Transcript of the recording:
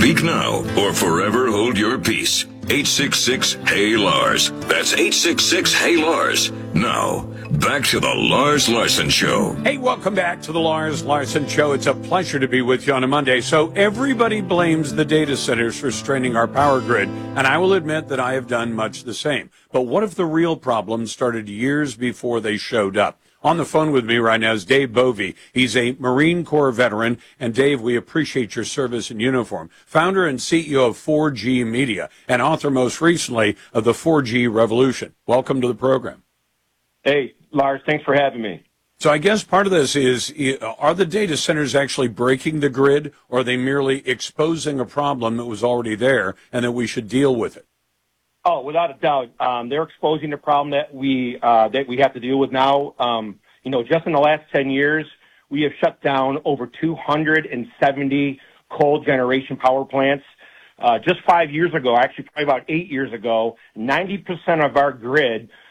Speak now or forever hold your peace. 866-HEY-LARS. That's 866-HEY-LARS. Now, back to the Lars Larson Show. Hey, welcome back to the Lars Larson Show. It's a pleasure to be with you on a Monday. So everybody blames the data centers for straining our power grid, and I will admit that I have done much the same. But what if the real problem started years before they showed up? On the phone with me right now is Dave Bovee. He's a Marine Corps veteran. And Dave, we appreciate your service in uniform. Founder and CEO of 4G Media and author most recently of the 4G Revolution. Welcome to the program. Hey, Lars, thanks for having me. So I guess part of this is, are the data centers actually breaking the grid, or are they merely exposing a problem that was already there and that we should deal with it? Oh, without a doubt, they're exposing the problem that we have to deal with now. Just in the last 10 years, we have shut down over 270 coal generation power plants. Just 5 years ago, actually probably about 8 years ago, 90% of our grid